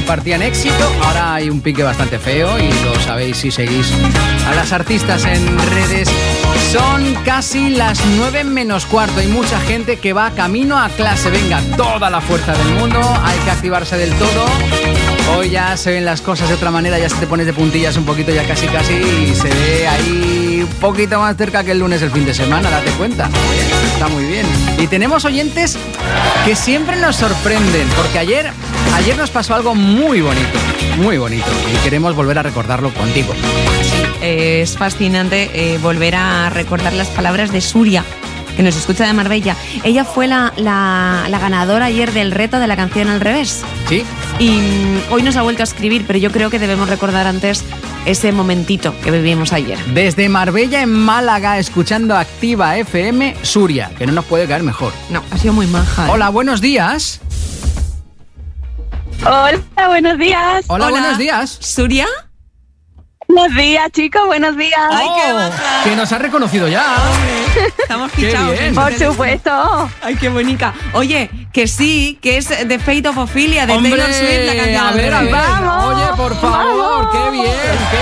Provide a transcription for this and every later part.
compartían éxito. Ahora hay un pique bastante feo y lo sabéis si seguís a las artistas en redes. Son casi las 9 menos cuarto. Hay mucha gente que va camino a clase. Venga, toda la fuerza del mundo. Hay que activarse del todo. Hoy ya se ven las cosas de otra manera. Ya se te pones de puntillas un poquito, ya casi y se ve ahí un poquito más cerca que el lunes el fin de semana. Date cuenta. Está muy bien. Y tenemos oyentes que siempre nos sorprenden, porque ayer nos pasó algo muy bonito y queremos volver a recordarlo contigo. Es fascinante volver a recordar las palabras de Suria, que nos escucha de Marbella. Ella fue la ganadora ayer del reto de la canción al revés. Sí. Y hoy nos ha vuelto a escribir, pero yo creo que debemos recordar antes ese momentito que vivimos ayer. Desde Marbella, en Málaga, escuchando Activa FM, Suria, que no nos puede caer mejor. No, ha sido muy maja. Hola, buenos días. Hola, buenos días. Hola, buenos días. ¿Suria? Buenos días, chicos, buenos días. ¡Ay, qué baja! Que nos ha reconocido ya. Estamos fichados. Qué bien. Por supuesto. ¡Ay, qué bonita! Oye, que sí, que es The Fate of Ophelia de Hombre, Taylor Swift, la canción. a ver. Vamos, Oye, por favor, vamos. qué bien.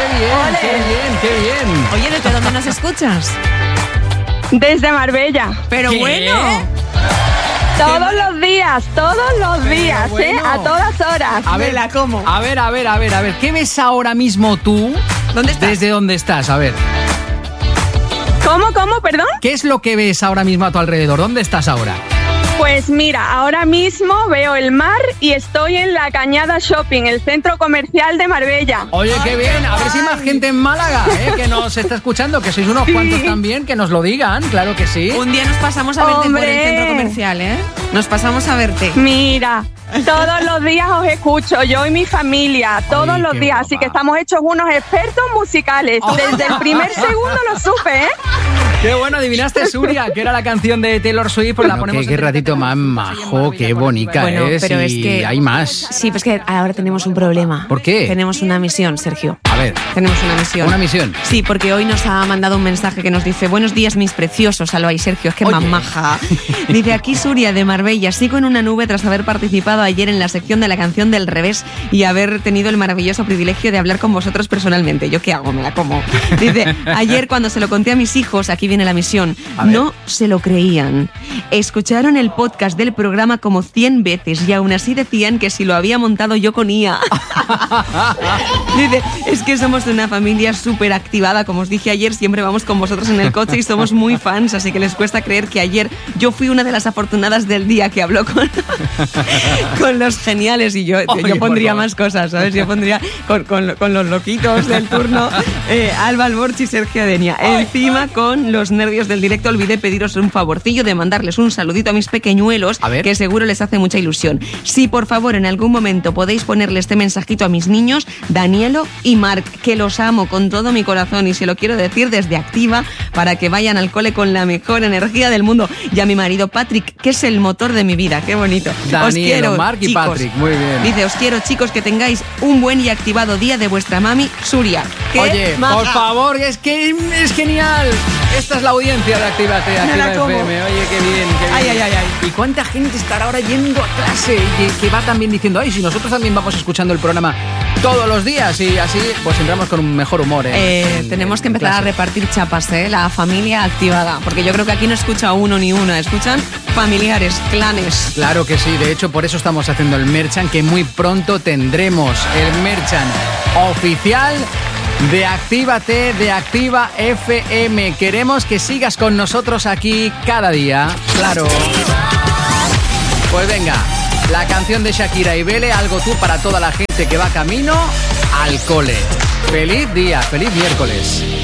Oye, ¿desde dónde nos escuchas? Desde Marbella. Pero ¿Qué? bueno. Todos los días, bueno. a todas horas. A ver, Vela, ¿cómo? A ver, ¿qué ves ahora mismo tú? ¿Dónde estás? ¿Desde dónde estás? A ver, ¿Cómo, perdón? ¿qué es lo que ves ahora mismo a tu alrededor? ¿Dónde estás ahora? Pues mira, ahora mismo veo el mar y estoy en la Cañada Shopping, el centro comercial de Marbella. Oye, qué bien. A ver si hay más gente en Málaga, que nos está escuchando, que sois unos cuantos también, que nos lo digan, claro que sí. Un día nos pasamos a verte por el ¡Hombre! centro comercial, ¿eh? Nos pasamos a verte. Mira, todos los días os escucho, yo y mi familia, todos Ay, los qué días, guapa. así que estamos hechos unos expertos musicales. Desde el primer segundo lo supe, ¿eh? Qué bueno, adivinaste, Suria, que era la canción de Taylor Swift, pues la ponemos. Qué ratito más majo, qué bonita Bueno, es. pero y es que hay más. Sí, pues que ahora tenemos un problema. ¿Por qué? Tenemos una misión, Sergio. A ver, Tenemos una misión. una misión. Sí, porque hoy nos ha mandado un mensaje que nos dice: buenos días, mis preciosos, Alba y Sergio, es que Oye. mamaja. Dice: aquí Suria de Marbella, sigo en una nube tras haber participado ayer en la sección de la canción del revés y haber tenido el maravilloso privilegio de hablar con vosotros personalmente. ¿Yo qué hago? Me la como. Dice: ayer cuando se lo conté a mis hijos, aquí viene la misión, A ver. no se lo creían. Escucharon el podcast del programa como 100 veces y aún así decían que si lo había montado yo con IA. Dice: es que somos una familia súper activada, como os dije ayer, siempre vamos con vosotros en el coche y somos muy fans, así que les cuesta creer que ayer yo fui una de las afortunadas del día que habló con los geniales y yo Oye, pondría por favor. más cosas, ¿sabes? Yo pondría con los loquitos del turno, Alba Alborch y Sergio Denia. Encima, con los nervios del directo, olvidé pediros un favorcillo de mandarles un saludito a mis pequeñuelos, A ver. que seguro les hace mucha ilusión. Si por favor en algún momento podéis ponerle este mensajito a mis niños, Danielo y Marc, que los amo con todo mi corazón y se lo quiero decir desde Activa para que vayan al cole con la mejor energía del mundo. Y a mi marido Patrick, que es el motor de mi vida. Qué bonito. Danielo, os quiero, Marc y chicos. Patrick, muy bien. Dice: os quiero, chicos, que tengáis un buen y activado día de vuestra mami Suria. ¡Qué Oye, maja! por favor, es que es genial. Esta es la audiencia de Actívate, Me la Activa como. FM. Oye, qué bien, qué bien. Ay, ay, ay, ay. ¿Y cuánta gente estará ahora yendo a clase y que va también diciendo: ay, si nosotros también vamos escuchando el programa todos los días? Y así pues entramos con un mejor humor. Tenemos que empezar a repartir chapas, la familia activada, porque yo creo que aquí no escucha uno ni una, escuchan familiares, clanes. Claro que sí, de hecho por eso estamos haciendo el merchan, que muy pronto tendremos el merchan oficial de Actívate, de Activa FM. Queremos que sigas con nosotros aquí cada día, claro. Pues venga, la canción de Shakira y Bele, Algo tú, para toda la gente que va camino al cole. Feliz día, feliz miércoles.